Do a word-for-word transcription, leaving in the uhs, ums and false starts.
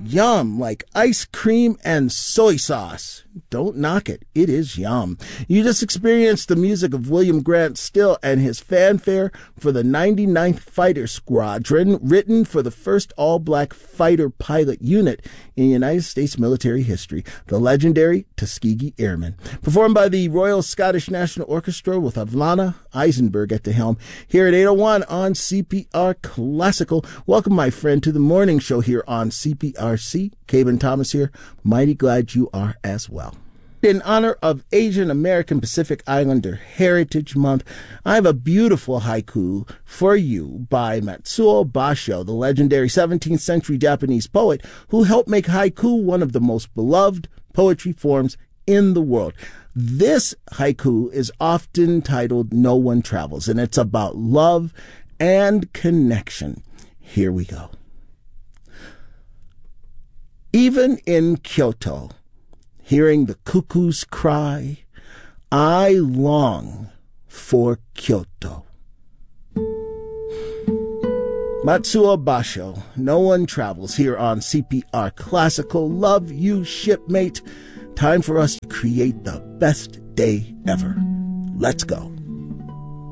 Yum, like ice cream and soy sauce. Don't knock it. It is yum. You just experienced the music of William Grant Still and his fanfare for the ninety-ninth Fighter Squadron, written for the first all-black fighter pilot unit in United States military history, the legendary Tuskegee Airmen. Performed by the Royal Scottish National Orchestra with Alana Eisenberg at the helm. Here at eight oh one on C P R Classical. Welcome, my friend, to the morning show here on C P R C. Caben Thomas here. Mighty glad you are as well. In honor of Asian American Pacific Islander Heritage Month, I have a beautiful haiku for you by Matsuo Basho, the legendary seventeenth century Japanese poet who helped make haiku one of the most beloved poetry forms in the world. This haiku is often titled No One Travels, and it's about love and connection. Here we go. Even in Kyoto, hearing the cuckoo's cry, I long for Kyoto. Matsuo Basho, No One Travels, here on C P R Classical. Love you, shipmate. Time for us to create the best day ever. Let's go.